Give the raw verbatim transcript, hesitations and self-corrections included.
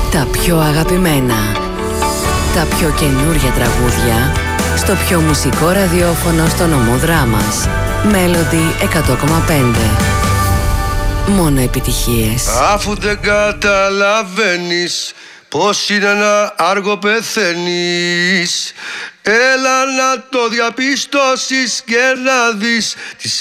Τα πιο αγαπημένα, τα πιο καινούργια τραγούδια στο πιο μουσικό ραδιόφωνο στο νομό Δράμας. Melody εκατό κόμμα πέντε. Μόνο επιτυχίες. Αφού δεν καταλαβαίνεις πως είναι ένα άργο πεθαίνεις, έλα να το διαπιστώσεις και να δεις τις